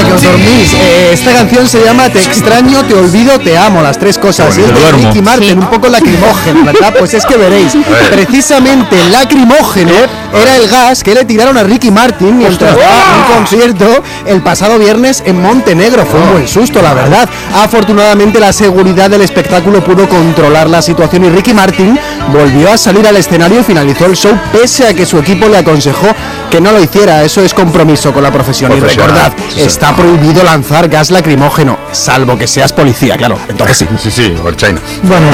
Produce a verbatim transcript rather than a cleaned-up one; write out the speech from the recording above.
que os dormís. Eh, esta canción se llama Te extraño, te olvido, te amo, las tres cosas. Y es de Ricky Martin, sí. Un poco lacrimógeno, ¿verdad? Pues es que veréis, precisamente lacrimógeno era el gas que le tiraron a Ricky Martin mientras daba un concierto el pasado viernes en Montenegro. Fue un buen susto, la verdad. Afortunadamente la seguridad del espectáculo pudo controlar la situación y Ricky Martin volvió a salir al escenario y finalizó el show pese a que su equipo le aconsejó que no lo hiciera. Eso es compromiso con la profesión. Y recordad, está prohibido lanzar gas lacrimógeno, salvo que seas policía, claro. Entonces sí. Sí, sí, por China. Bueno.